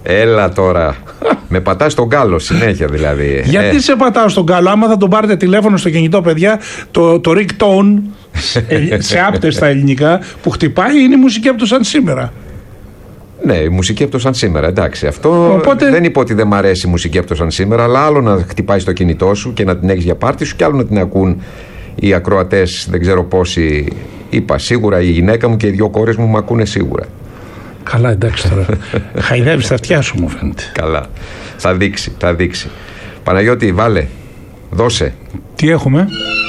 Έλα τώρα. Με πατάς στον κάλο συνέχεια δηλαδή. Γιατί σε πατάω στον κάλο? Άμα θα τον πάρετε τηλέφωνο στο κινητό, παιδιά, το ringtone σε άπτες στα ελληνικά που χτυπάει είναι η μουσική από το Σαν Σήμερα. Ναι, η μουσική από το Σαν Σήμερα, εντάξει. Αυτό οπότε... δεν είπα ότι δεν μ' αρέσει η μουσική από το Σαν Σήμερα, αλλά άλλο να χτυπάει στο κινητό σου και να την έχεις για πάρτι σου, και άλλο να την ακούν οι ακροατές, δεν ξέρω πόσοι. Είπα σίγουρα η γυναίκα μου και οι 2 κόρες μου ακούνε σίγουρα. Καλά, εντάξει τώρα. Χαϊδεύεις τα αυτιά σου, μου φαίνεται. Καλά. Θα δείξει. Παναγιώτη, βάλε. Δώσε. Τι έχουμε?